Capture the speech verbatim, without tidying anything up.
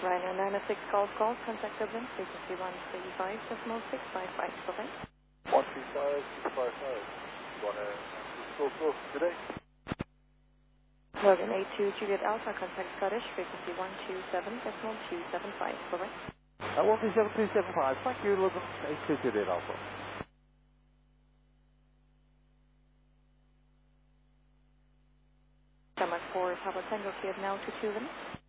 Ryanair nine oh six Golf Golf, contact Dublin, frequency one three five decimal six five five, bye-bye. one three five six five five. Ryanair Golf Golf, good day. Logan eight two Juliet Alpha, contact Scottish, frequency one two seven decimal two seven five, bye-bye. Uh, one three seven two seven five, thank you, Logan eight two Juliet Alpha. Denmark four, Papa Tango, Kiev now to two limits.